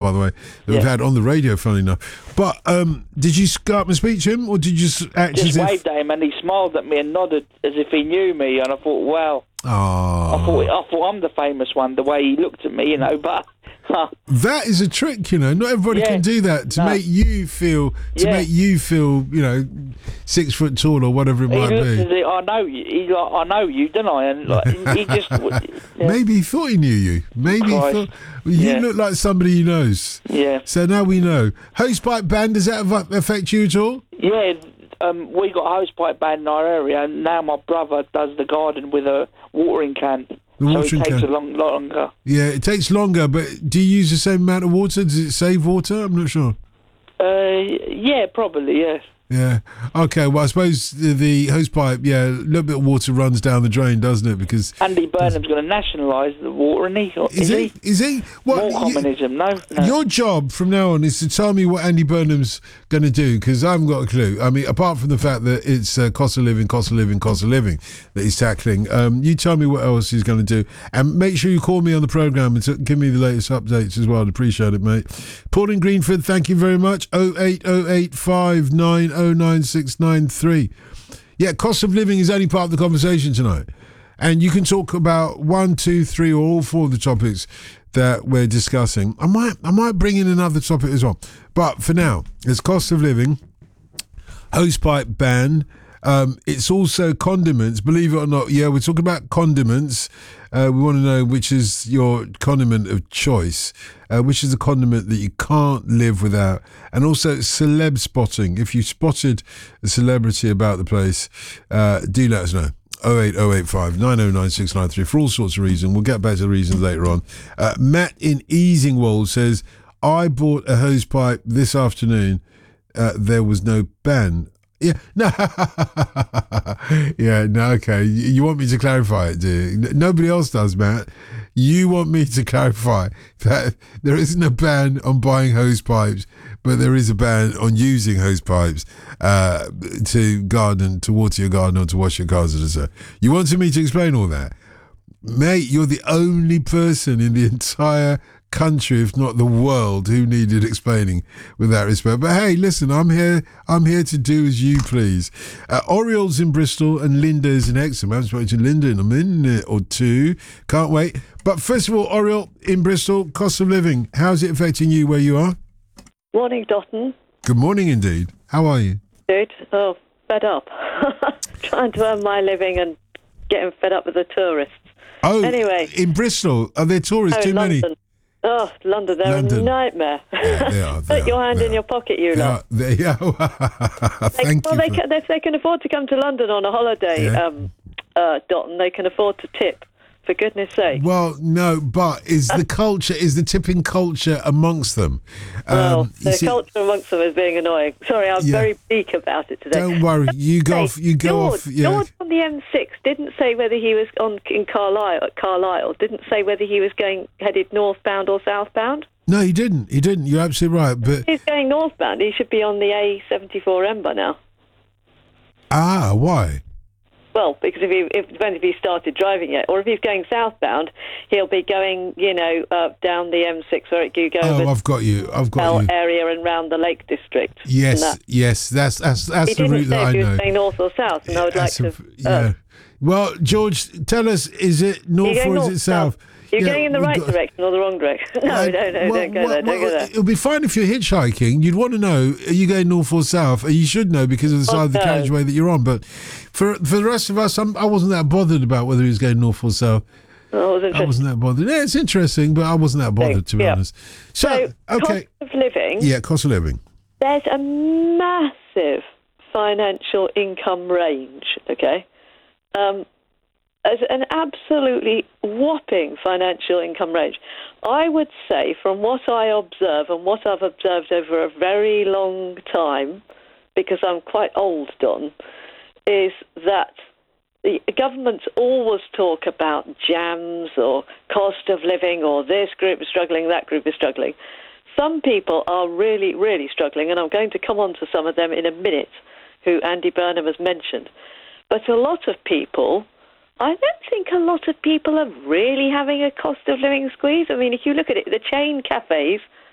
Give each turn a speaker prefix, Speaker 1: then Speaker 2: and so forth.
Speaker 1: by the way, that we've had on the radio, funnily enough. But did you go up and speak to him, or did you just act
Speaker 2: Just
Speaker 1: as if...
Speaker 2: waved at him, and he smiled at me and nodded as if he knew me, and I thought, well...
Speaker 1: Oh.
Speaker 2: I thought I'm the famous one, the way he looked at me, but...
Speaker 1: That is a trick, Not everybody can do that to make you feel, you know, 6 foot tall or whatever it might be.
Speaker 2: I know you. He's like, I know you, don't I? And he just...
Speaker 1: Maybe he thought he knew you. Maybe he thought... You look like somebody he knows.
Speaker 2: Yeah.
Speaker 1: So now we know. Hosepipe ban, does that affect you at all?
Speaker 2: Yeah, we got a hosepipe ban in our area, and now my brother does the garden with a watering can. So it takes a lot longer.
Speaker 1: Yeah, it takes longer, but do you use the same amount of water? Does it save water? I'm not sure.
Speaker 2: Yeah, probably, yes.
Speaker 1: Yeah. Okay, well, I suppose the hosepipe, a little bit of water runs down the drain, doesn't it? Because
Speaker 2: Andy Burnham's going to nationalise the water, isn't he?
Speaker 1: Is he? Well,
Speaker 2: more communism, no.
Speaker 1: Your job from now on is to tell me what Andy Burnham's going to do, because I haven't got a clue. I mean, apart from the fact that it's cost of living that he's tackling, you tell me what else he's going to do. And make sure you call me on the programme and give me the latest updates as well. I'd appreciate it, mate. Paul in Greenford, thank you very much. 08085909693. Yeah, cost of living is only part of the conversation tonight. And you can talk about 1, 2, 3, or all 4 of the topics that we're discussing. I might bring in another topic as well. But for now, it's cost of living, hosepipe ban. It's also condiments, believe it or not. Yeah, we're talking about condiments. We want to know which is your condiment of choice, which is the condiment that you can't live without. And also celeb spotting. If you spotted a celebrity about the place, do let us know. 08085 909693 for all sorts of reasons. We'll get back to the reasons later on. Matt in Easingwold says, I bought a hosepipe this afternoon. There was no ban. Yeah, no. Yeah, no, okay. You want me to clarify it, do you? Nobody else does, Matt. You want me to clarify that there isn't a ban on buying hose pipes, but there is a ban on using hose pipes to garden, to water your garden or to wash your cars. You wanted me to explain all that? Mate, you're the only person in the entire country, if not the world, who needed explaining with that respect. But hey, listen, I'm here to do as you please. Oriel's in Bristol and Linda's in Hexham. I haven't spoken to Linda in a minute or two. Can't wait. But first of all, Oriel in Bristol, cost of living, how's it affecting you where you are?
Speaker 3: Morning, Dotton.
Speaker 1: Good morning indeed. How are you?
Speaker 3: Good. Oh, fed up. Trying to earn my living and getting fed up with the tourists.
Speaker 1: Oh,
Speaker 3: anyway.
Speaker 1: In Bristol, are there tourists too
Speaker 3: London.
Speaker 1: many?
Speaker 3: Oh, London, they're a nightmare.
Speaker 1: Yeah, they are.
Speaker 3: Put your hand in your pocket, you lot.
Speaker 1: Thank you.
Speaker 3: If they can afford to come to London on a holiday, Dotton, they can afford to tip, for goodness sake.
Speaker 1: Well, no, but is the tipping culture amongst them?
Speaker 3: Well, the culture amongst them is being annoying. Sorry, I was very bleak about it today.
Speaker 1: Don't worry, you go off.
Speaker 3: George on the M6 didn't say whether he was in Carlisle. Didn't say whether he was headed northbound or southbound.
Speaker 1: No, he didn't. You're absolutely right. But
Speaker 3: if he's going northbound, he should be on the A74M by now.
Speaker 1: Ah, why?
Speaker 3: Well, because it depends if he started driving yet, or if he's going southbound, he'll be going, down the M6 where you go.
Speaker 1: Oh, I've got you.
Speaker 3: Area and round the Lake District.
Speaker 1: Yes, that's the route that I know.
Speaker 3: He didn't say if he was going north or south, and I would like to.
Speaker 1: Yeah. Well, George, tell us: is it north or is it south?
Speaker 3: You're going in the right direction or the wrong direction? No, don't go there. Don't go there.
Speaker 1: It'll be fine if you're hitchhiking. You'd want to know: are you going north or south? You should know because of the side of the carriageway that you're on. But for the rest of us, I wasn't that bothered about whether he was going north or south.
Speaker 3: I
Speaker 1: wasn't that bothered. Yeah, it's interesting, but I wasn't that bothered, to be honest. So, okay.
Speaker 3: Cost of living.
Speaker 1: Yeah, cost of living.
Speaker 3: There's a massive financial income range, okay? As an absolutely whopping financial income range. I would say, from what I observe and what I've observed over a very long time, because I'm quite old, Don, is that the governments always talk about jams or cost of living or this group is struggling, that group is struggling. Some people are really, really struggling, and I'm going to come on to some of them in a minute, who Andy Burnham has mentioned. But I don't think a lot of people are really having a cost of living squeeze. I mean, if you look at it, the chain cafes